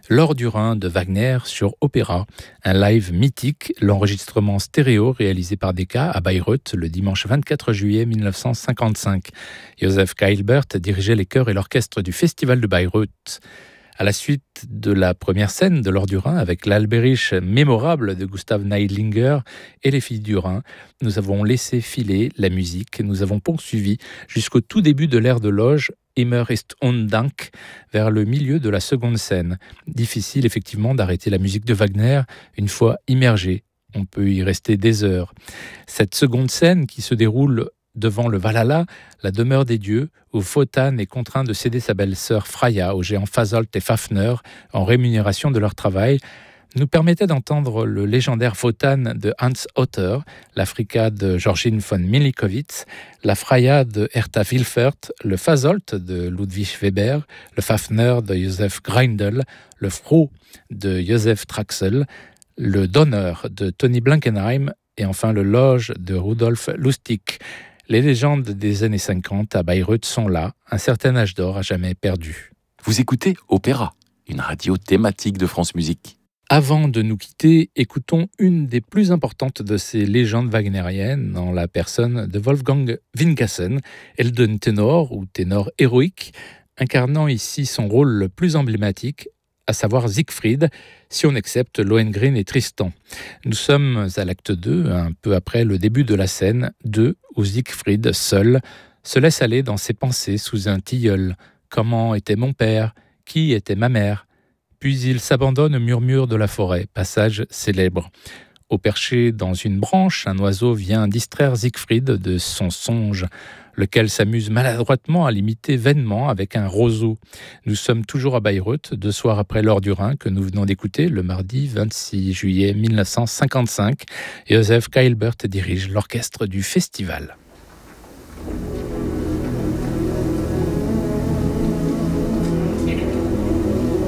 L'Or du Rhin de Wagner sur Opéra, un live mythique, l'enregistrement stéréo réalisé par Decca à Bayreuth le dimanche 24 juillet 1955. Joseph Keilbert dirigeait les chœurs et l'orchestre du Festival de Bayreuth. À la suite de la première scène de l'Or du Rhin avec l'Alberich mémorable de Gustav Neidlinger et les Filles du Rhin, nous avons laissé filer la musique, nous avons poursuivi jusqu'au tout début de l'ère de loge Immer ist Undank, vers le milieu de la seconde scène. Difficile effectivement d'arrêter la musique de Wagner une fois immergé. On peut y rester des heures. Cette seconde scène qui se déroule devant le Valhalla, la demeure des dieux, où Wotan est contraint de céder sa belle-sœur Freya aux géants Fasolt et Fafner en rémunération de leur travail, nous permettait d'entendre le légendaire Wotan de Hans Otter, l'Afrika de Georgine von Milikowitz, la Freya de Hertha Wilfert, le Fasolt de Ludwig Weber, le Fafner de Joseph Greindl, le Froh de Joseph Traxel, le Donner de Tony Blankenheim et enfin le Loge de Rudolf Lustig. Les légendes des années 50 à Bayreuth sont là, un certain âge d'or à jamais perdu. Vous écoutez Opéra, une radio thématique de France Musique. Avant de nous quitter, écoutons une des plus importantes de ces légendes wagnériennes en la personne de Wolfgang Wingassen, Helden Ténor ou ténor héroïque, incarnant ici son rôle le plus emblématique, à savoir Siegfried, si on accepte Lohengrin et Tristan. Nous sommes à l'acte 2, un peu après le début de la scène 2, où Siegfried, seul, se laisse aller dans ses pensées sous un tilleul. Comment était mon père? Qui était ma mère? Puis il s'abandonne au murmure de la forêt, passage célèbre. Au perché dans une branche, un oiseau vient distraire Siegfried de son songe, lequel s'amuse maladroitement à l'imiter vainement avec un roseau. Nous sommes toujours à Bayreuth, 2 soirs après l'Or du Rhin que nous venons d'écouter, le mardi 26 juillet 1955. Joseph Keilbert dirige l'orchestre du festival.